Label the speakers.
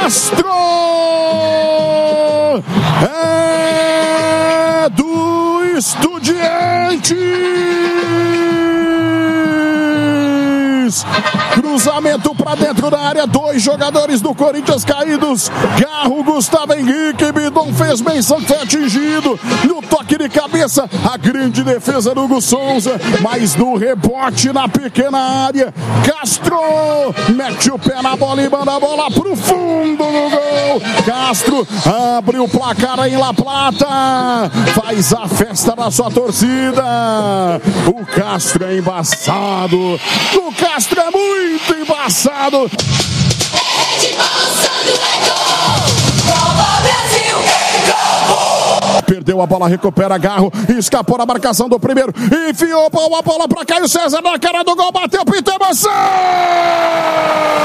Speaker 1: Castro! É do Estudiantes! Cruzamento para dentro da área, 2 jogadores do Corinthians caídos. Garro, Gustavo Henrique, Bidon fez menção que foi atingido. No toque de cabeça, a grande defesa do Hugo Souza, mas no rebote na pequena área, Castro mete o pé na bola e manda a bola pro fundo do gol. Castro abre o placar em La Plata, faz a festa da sua torcida. O Castro é embaçado, o Castro é muito embaçado. Perdeu a bola, recupera Garro, escapou na marcação do primeiro, enfiou a bola para Caio César na cara do gol, bateu, pintou, emoção!